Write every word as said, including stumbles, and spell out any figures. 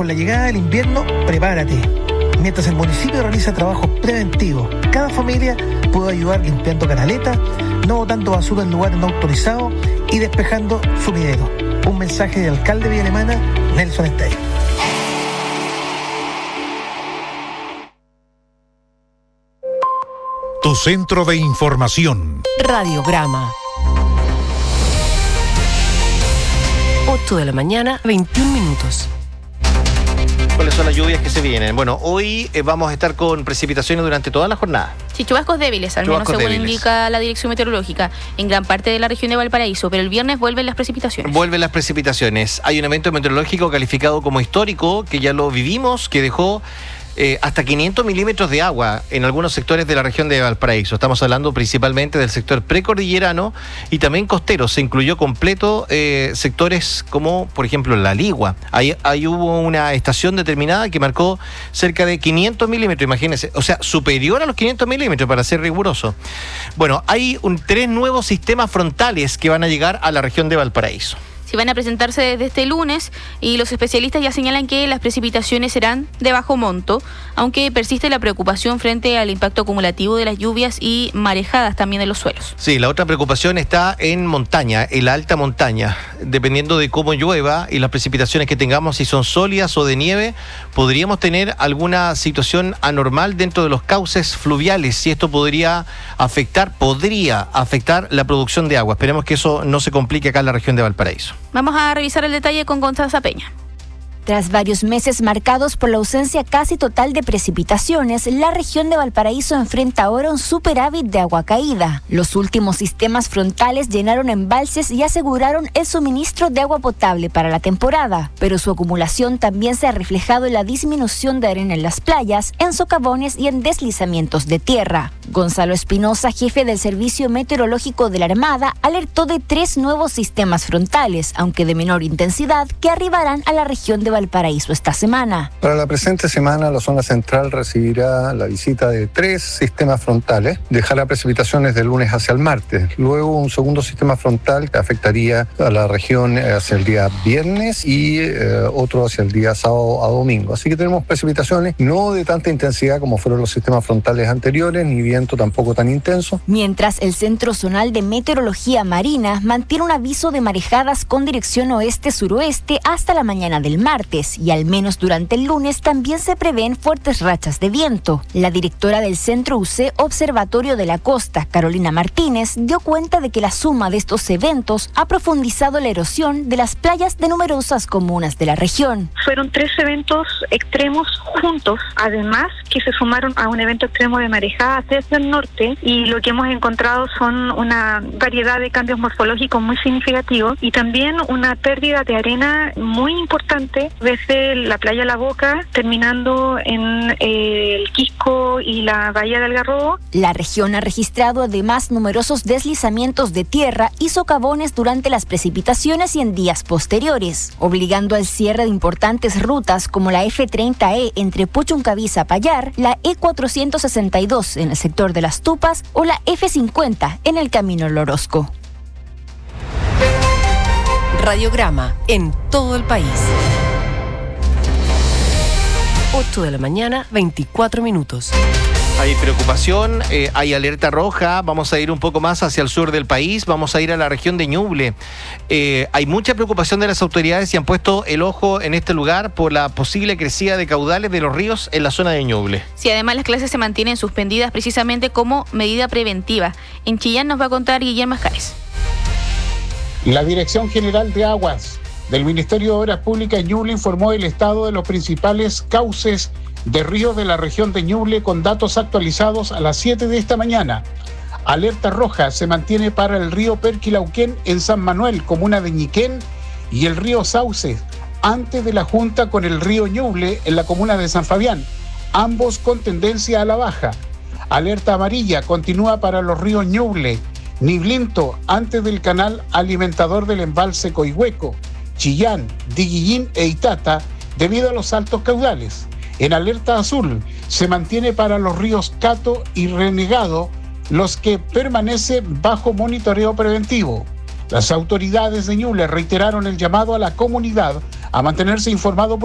Con la llegada del invierno, prepárate. Mientras el municipio realiza trabajos preventivos, cada familia puede ayudar limpiando canaletas, no botando basura en lugares no autorizados y despejando sumidero. Un mensaje del alcalde de Villa Alemana, Nelson Estey. Tu centro de información. Radiograma. ocho de la mañana, veintiún minutos. ¿Cuáles son las lluvias que se vienen? Bueno, hoy eh, vamos a estar con precipitaciones durante toda la jornada. Sí, chubascos débiles, al Chubascos menos según débiles. indica la Dirección Meteorológica, en gran parte de la región de Valparaíso, pero el viernes vuelven las precipitaciones. Vuelven las precipitaciones. Hay un evento meteorológico calificado como histórico, que ya lo vivimos, que dejó eh, hasta quinientos milímetros de agua en algunos sectores de la región de Valparaíso. Estamos hablando principalmente del sector precordillerano y también costero. Se incluyó completo eh, sectores como, por ejemplo, La Ligua. Ahí, ahí hubo una estación determinada que marcó cerca de quinientos milímetros, imagínense. O sea, superior a los quinientos milímetros, para ser riguroso. Bueno, hay un, tres nuevos sistemas frontales que van a llegar a la región de Valparaíso. Si van a presentarse desde este lunes y los especialistas ya señalan que las precipitaciones serán de bajo monto, aunque persiste la preocupación frente al impacto acumulativo de las lluvias y marejadas también de los suelos. Sí, la otra preocupación está en montaña, en la alta montaña. Dependiendo de cómo llueva y las precipitaciones que tengamos, si son sólidas o de nieve, podríamos tener alguna situación anormal dentro de los cauces fluviales y esto podría afectar, podría afectar la producción de agua. Esperemos que eso no se complique acá en la región de Valparaíso. Vamos a revisar el detalle con Constanza Peña. Tras varios meses marcados por la ausencia casi total de precipitaciones, la región de Valparaíso enfrenta ahora un superávit de agua caída. Los últimos sistemas frontales llenaron embalses y aseguraron el suministro de agua potable para la temporada, pero su acumulación también se ha reflejado en la disminución de arena en las playas, en socavones y en deslizamientos de tierra. Gonzalo Espinosa, jefe del Servicio Meteorológico de la Armada, alertó de tres nuevos sistemas frontales, aunque de menor intensidad, que arribarán a la región de Valparaíso esta semana. Para la presente semana, la zona central recibirá la visita de tres sistemas frontales. Dejará precipitaciones de lunes hacia el martes. Luego, un segundo sistema frontal que afectaría a la región hacia el día viernes y eh, otro hacia el día sábado a domingo. Así que tenemos precipitaciones no de tanta intensidad como fueron los sistemas frontales anteriores, ni viento tampoco tan intenso. Mientras el Centro Zonal de Meteorología Marina mantiene un aviso de marejadas con dirección oeste-suroeste hasta la mañana del martes. Y al menos durante el lunes también se prevén fuertes rachas de viento. La directora del Centro U C Observatorio de la Costa, Carolina Martínez, dio cuenta de que la suma de estos eventos ha profundizado la erosión de las playas de numerosas comunas de la región. Fueron tres eventos extremos juntos, además que se sumaron a un evento extremo de marejadas desde el norte, y lo que hemos encontrado son una variedad de cambios morfológicos muy significativos y también una pérdida de arena muy importante desde la playa La Boca, terminando en eh, el Quisco y la bahía de Algarrobo. La región ha registrado además numerosos deslizamientos de tierra y socavones durante las precipitaciones y en días posteriores, obligando al cierre de importantes rutas como la F treinta E entre Puchuncaví-Zapallar, la E cuatrocientos sesenta y dos en el sector de Las Tupas o la F cincuenta en el Camino El Orozco. Radiograma en todo el país. ocho de la mañana, veinticuatro minutos. Hay preocupación, eh, hay alerta roja. Vamos a ir un poco más hacia el sur del país, vamos a ir a la región de Ñuble. Eh, hay mucha preocupación de las autoridades y han puesto el ojo en este lugar por la posible crecida de caudales de los ríos en la zona de Ñuble. Sí, además las clases se mantienen suspendidas precisamente como medida preventiva. En Chillán nos va a contar Guillermo Ascares. La Dirección General de Aguas del Ministerio de Obras Públicas en Ñuble informó el estado de los principales cauces de ríos de la región de Ñuble con datos actualizados a las siete de esta mañana. Alerta roja se mantiene para el río Perquilauquén en San Manuel, comuna de Ñiquén, y el río Sauce, antes de la junta con el río Ñuble en la comuna de San Fabián, ambos con tendencia a la baja. Alerta amarilla continúa para los ríos Ñuble, Niblinto, antes del canal alimentador del embalse Coihueco, Chillán, Diguillín e Itata, debido a los altos caudales. En alerta azul se mantiene para los ríos Cato y Renegado, los que permanecen bajo monitoreo preventivo. Las autoridades de Ñuble reiteraron el llamado a la comunidad a mantenerse informado por